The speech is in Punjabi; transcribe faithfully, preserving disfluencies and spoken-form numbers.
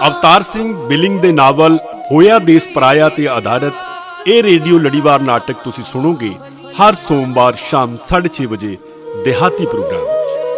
ਅਵਤਾਰ ਸਿੰਘ ਬਿਲਿੰਗ ਦੇ ਨਾਵਲ ਹੋਇਆ ਦੇਸ ਪਰਾਇਆ ਤੇ ਆਧਾਰਿਤ ਇਹ ਰੇਡੀਓ ਲੜੀਵਾਰ ਨਾਟਕ ਤੁਸੀਂ ਸੁਣੋਗੇ ਹਰ ਸੋਮਵਾਰ ਸ਼ਾਮ ਸਾਢੇ ਛੇ ਵਜੇ ਦਿਹਾਤੀ ਪ੍ਰੋਗਰਾਮ।